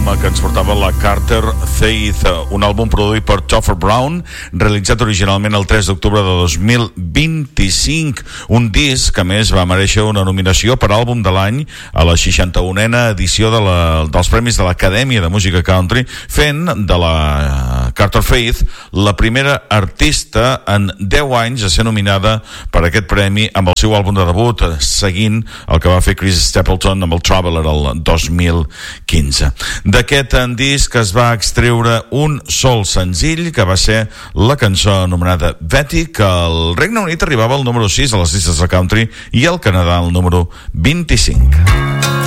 que ens portava la Carter Faith, un àlbum produït per Topher Brown, realitzat originalment el 3 d'octubre de 2025, un disc que a més va mereixer una nominació per àlbum de l'any a la 61a edició dels Premis de l'Acadèmia de Música Country, fent de la Carter Faith la primera artista en 10 anys a ser nominada per aquest premi amb el seu àlbum de debut, seguint el que va fer Chris Stapleton amb el Traveler el 2015. D'aquest disc es va extreure un sol senzill, que va ser la cançó anomenada Betty, que al Regne Unit arribava al número 6 a les llistes de country i al Canadà al número 25.